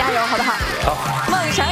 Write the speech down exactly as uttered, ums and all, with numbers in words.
加油，好不好？ 好， 梦想